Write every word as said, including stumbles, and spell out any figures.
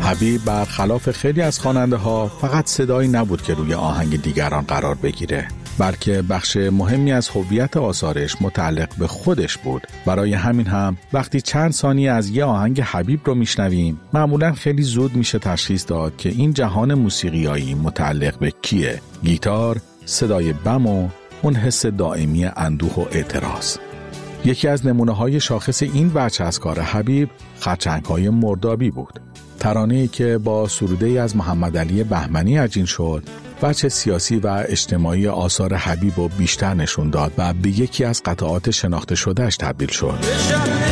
حبیب برخلاف خیلی از خواننده ها فقط صدایی نبود که روی آهنگ دیگران قرار بگیره، بلکه بخش مهمی از هویت آثارش متعلق به خودش بود. برای همین هم وقتی چند ثانیه از یه آهنگ حبیب رو میشنویم، معمولاً خیلی زود میشه تشخیص داد که این جهان موسیقیایی متعلق به کیه. گیتار، صدای بم و اون حس دائمی اندوه و اعتراض. یکی از نمونه‌های شاخص این بچه از کار حبیب خرچنگ‌های مردابی بود. ترانه‌ای که با سروده‌ای از محمد علی بهمنی عجین شد، وجه سیاسی و اجتماعی آثار حبیب رو بیشتر نشون داد و به یکی از قطعات شناخته شدهش تبدیل شد.